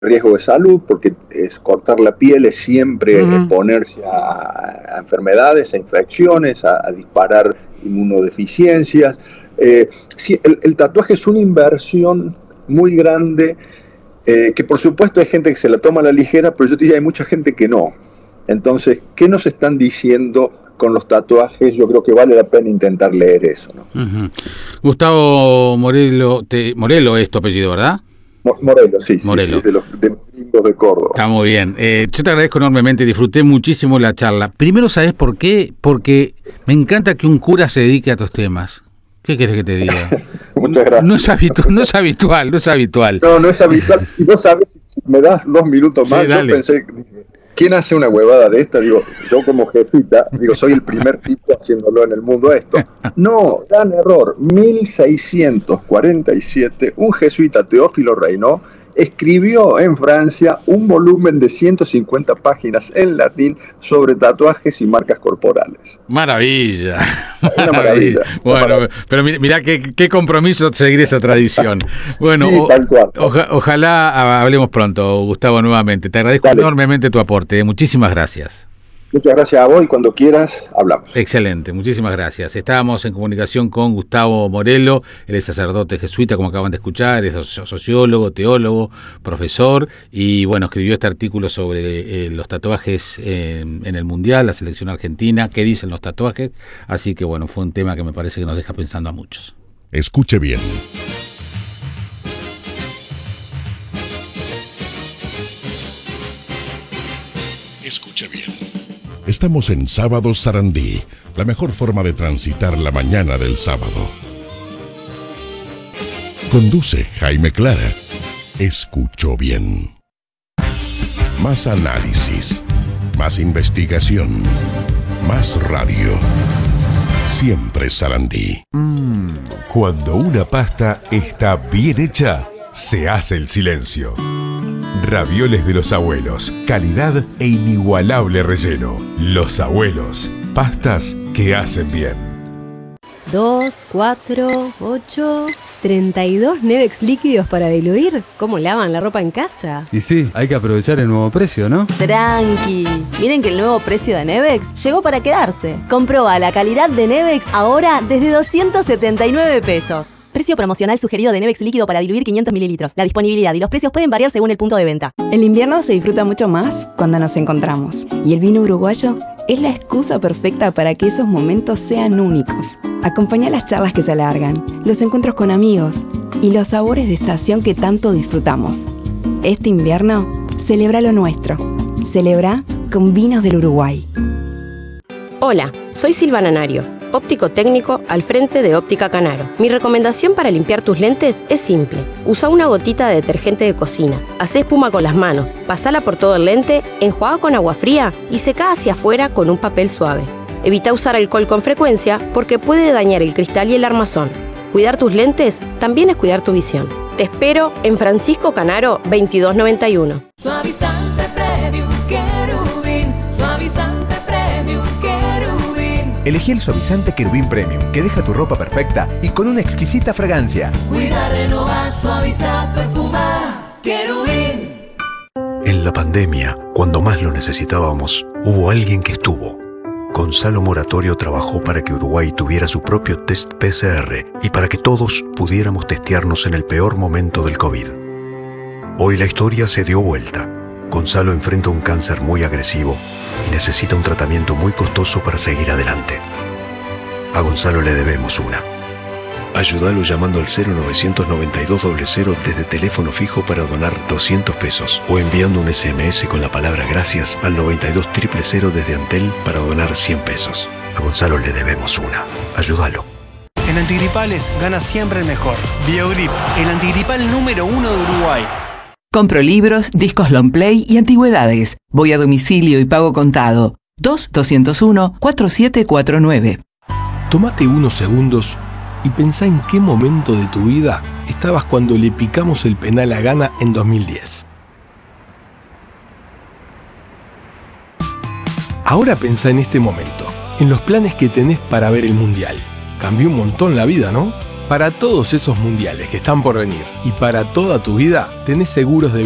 riesgo de salud, porque cortar la piel es siempre exponerse a enfermedades, a infecciones, a disparar inmunodeficiencias. Sí, el tatuaje es una inversión muy grande, que por supuesto hay gente que se la toma a la ligera, pero yo te diría, hay mucha gente que no. Entonces, ¿qué nos están diciendo con los tatuajes? Yo creo que vale la pena intentar leer eso, ¿no? Gustavo Morelo, Morelo es tu apellido, ¿verdad? Morelo, sí, Morelo. Sí, de los de Córdoba. Está muy bien. Yo te agradezco enormemente, disfruté muchísimo la charla. Primero, ¿sabes por qué? Porque me encanta que un cura se dedique a estos temas. ¿Qué querés que te diga? Muchas gracias. No es habitual. No es habitual. Y vos sabés, me das 2 minutos más. Sí, yo pensé, ¿quién hace una huevada de esta? Digo, yo como jefita, soy el primer tipo haciéndolo en el mundo esto. No, gran error. 1647, un jesuita, Teófilo Reynó, escribió en Francia un volumen de 150 páginas en latín sobre tatuajes y marcas corporales. Maravilla. Una maravilla. Bueno, pero mirá qué compromiso seguir esa tradición. Bueno, sí, tal cual. Ojalá hablemos pronto, Gustavo, nuevamente. Te agradezco enormemente tu aporte. Muchísimas gracias. Muchas gracias a vos y cuando quieras hablamos. Excelente, muchísimas gracias. Estábamos en comunicación con Gustavo Morelo, él es sacerdote jesuita, como acaban de escuchar, es sociólogo, teólogo, profesor, y bueno, escribió este artículo sobre los tatuajes en el Mundial, la selección argentina, qué dicen los tatuajes, así que bueno, fue un tema que me parece que nos deja pensando a muchos. Escuche bien. Escuche bien. Estamos en Sábado Sarandí, la mejor forma de transitar la mañana del sábado. Conduce Jaime Clara. Escuchó bien. Más análisis, más investigación, más radio. Siempre Sarandí. Cuando una pasta está bien hecha, se hace el silencio. Ravioles de los abuelos, calidad e inigualable relleno. Los abuelos, pastas que hacen bien. 2, 4, 8, 32 Nevex líquidos para diluir. ¿Cómo lavan la ropa en casa? Y sí, hay que aprovechar el nuevo precio, ¿no? Tranqui, miren que el nuevo precio de Nevex llegó para quedarse. Comproba la calidad de Nevex ahora desde 279 pesos. Precio promocional sugerido de Nevex líquido para diluir 500 mililitros. La disponibilidad y los precios pueden variar según el punto de venta. El invierno se disfruta mucho más cuando nos encontramos. Y el vino uruguayo es la excusa perfecta para que esos momentos sean únicos. Acompaña las charlas que se alargan, los encuentros con amigos y los sabores de estación que tanto disfrutamos. Este invierno, celebra lo nuestro. Celebra con vinos del Uruguay. Hola, soy Silvana Nario, óptico técnico al frente de Óptica Canaro. Mi recomendación para limpiar tus lentes es simple. Usa una gotita de detergente de cocina, hacé espuma con las manos, pasala por todo el lente, enjuaga con agua fría y seca hacia afuera con un papel suave. Evita usar alcohol con frecuencia porque puede dañar el cristal y el armazón. Cuidar tus lentes también es cuidar tu visión. Te espero en Francisco Canaro 2291. Suavizante Premium Querubín, suavizante Premium Querubín. Elegí el suavizante Querubín Premium, que deja tu ropa perfecta y con una exquisita fragancia. Cuida, renovar, suavizar, perfumar, Querubín. En la pandemia, cuando más lo necesitábamos, hubo alguien que estuvo. Gonzalo Moratorio trabajó para que Uruguay tuviera su propio test PCR y para que todos pudiéramos testearnos en el peor momento del COVID. Hoy la historia se dio vuelta. Gonzalo enfrenta un cáncer muy agresivo y necesita un tratamiento muy costoso para seguir adelante. A Gonzalo le debemos una. Ayúdalo llamando al 0992-00 desde teléfono fijo para donar 200 pesos o enviando un SMS con la palabra gracias al 92000 desde Antel para donar 100 pesos. A Gonzalo le debemos una. Ayúdalo. En antigripales gana siempre el mejor. Biogrip, el antigripal número 1 de Uruguay. Compro libros, discos long play y antigüedades. Voy a domicilio y pago contado. 2-201-4749. Tómate unos segundos y pensá en qué momento de tu vida estabas cuando le picamos el penal a Ghana en 2010. Ahora pensá en este momento, en los planes que tenés para ver el Mundial. Cambió un montón la vida, ¿no? Para todos esos mundiales que están por venir y para toda tu vida, tenés seguros de